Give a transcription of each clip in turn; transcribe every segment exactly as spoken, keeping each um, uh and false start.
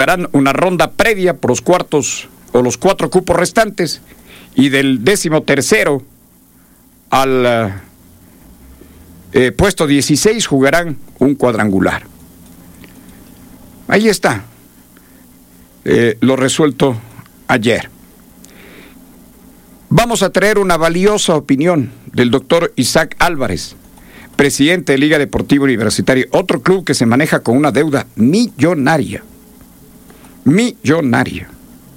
disputarán una ronda previa por los cuartos o los cuatro cupos restantes, y del décimo tercero al eh, puesto dieciséis jugarán un cuadrangular. Ahí está eh, lo resuelto ayer. Vamos a traer una valiosa opinión del doctor Isaac Álvarez, presidente de Liga Deportiva Universitaria, otro club que se maneja con una deuda millonaria. Millonaria.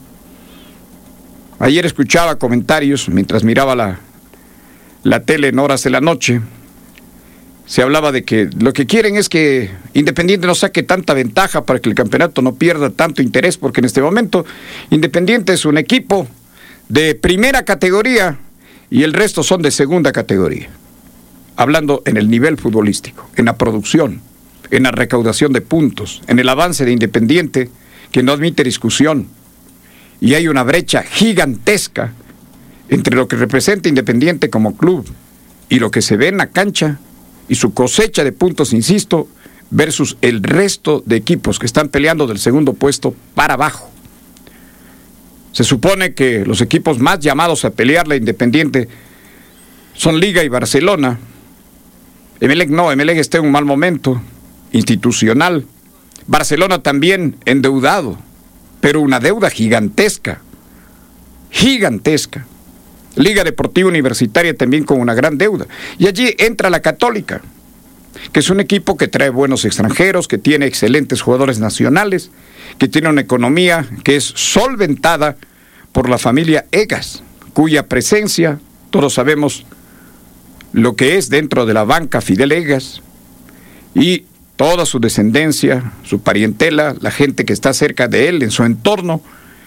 Ayer escuchaba comentarios mientras miraba la, la tele en horas de la noche. Se hablaba de que lo que quieren es que Independiente no saque tanta ventaja para que el campeonato no pierda tanto interés, porque en este momento Independiente es un equipo de primera categoría y el resto son de segunda categoría. Hablando en el nivel futbolístico, en la producción, en la recaudación de puntos, en el avance de Independiente, que no admite discusión. Y hay una brecha gigantesca entre lo que representa Independiente como club y lo que se ve en la cancha y su cosecha de puntos, insisto, versus el resto de equipos que están peleando del segundo puesto para abajo. Se supone que los equipos más llamados a pelearle a Independiente son Liga y Barcelona. Emelec no, Emelec está en un mal momento institucional. Barcelona también endeudado, pero una deuda gigantesca, gigantesca. Liga Deportiva Universitaria también con una gran deuda. Y allí entra la Católica, que es un equipo que trae buenos extranjeros, que tiene excelentes jugadores nacionales, que tiene una economía que es solventada por la familia Egas, cuya presencia, todos sabemos lo que es dentro de la banca Fidel Egas, y toda su descendencia, su parientela, la gente que está cerca de él, en su entorno,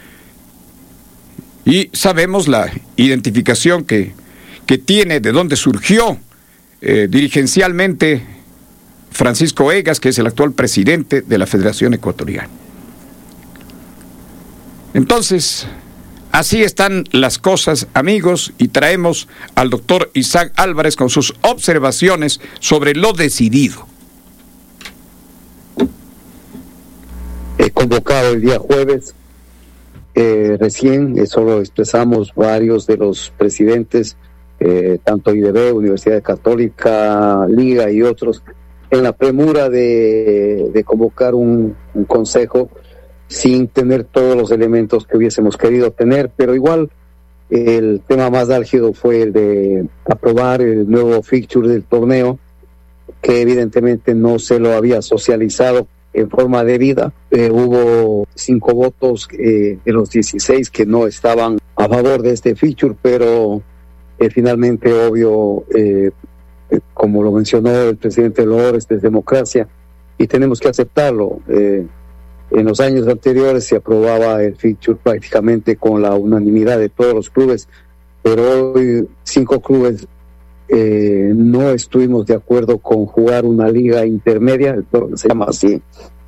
y sabemos la identificación que, que tiene, de dónde surgió eh, dirigencialmente Francisco Egas, que es el actual presidente de la Federación Ecuatoriana. Entonces, así están las cosas, amigos, y traemos al doctor Isaac Álvarez con sus observaciones sobre lo decidido. He convocado el día jueves, eh, recién, eso lo expresamos varios de los presidentes, eh, tanto I D B, Universidad Católica, Liga y otros, en la premura de, de convocar un, un consejo sin tener todos los elementos que hubiésemos querido tener, pero igual el tema más álgido fue el de aprobar el nuevo fixture del torneo, que evidentemente no se lo había socializado en forma debida. Eh, hubo cinco votos eh, de los dieciséis que no estaban a favor de este fixture, pero eh, finalmente, obvio, eh, eh, como lo mencionó el presidente Lores, es democracia y tenemos que aceptarlo. Eh, en los años anteriores se aprobaba el fixture prácticamente con la unanimidad de todos los clubes, pero hoy cinco clubes Eh, no estuvimos de acuerdo con jugar una liga intermedia, se llama así,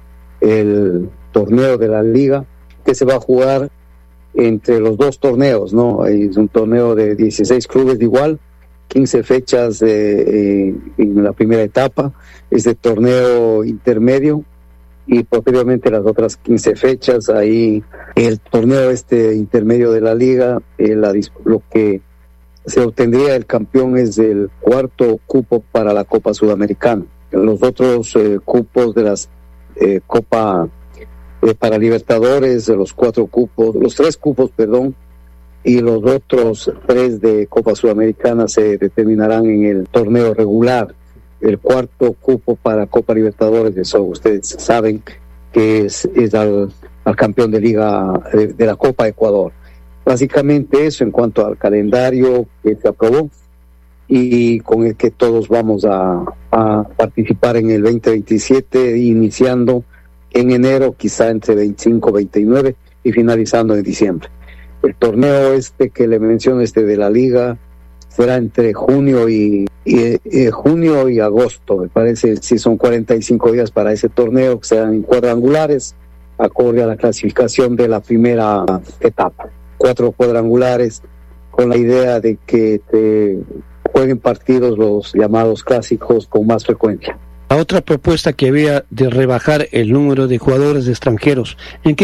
el torneo de la liga, que se va a jugar entre los dos torneos, ¿no? Es un torneo de dieciséis clubes de igual, quince fechas de, eh, en la primera etapa, este torneo intermedio, y posteriormente las otras quince fechas, ahí el torneo este intermedio de la liga, eh, la, lo que se obtendría el campeón es el cuarto cupo para la Copa Sudamericana. Los otros eh, cupos de las eh, Copa eh, para Libertadores, de los cuatro cupos, los tres cupos, perdón, y los otros tres de Copa Sudamericana se determinarán en el torneo regular. El cuarto cupo para Copa Libertadores, eso ustedes saben que es, es al, al campeón de Liga de, de la Copa Ecuador. Básicamente eso en cuanto al calendario que se aprobó y con el que todos vamos a, a participar en el veinte veintisiete, iniciando en enero, quizá entre veinticinco y veintinueve y finalizando en diciembre. El torneo este que le menciono, este de la liga, será entre junio y, y, y junio y agosto, me parece, si son cuarenta y cinco días para ese torneo, que serán cuadrangulares, acorde a la clasificación de la primera etapa. Cuatro cuadrangulares con la idea de que te jueguen partidos los llamados clásicos con más frecuencia. La otra propuesta que había de rebajar el número de jugadores extranjeros, ¿en qué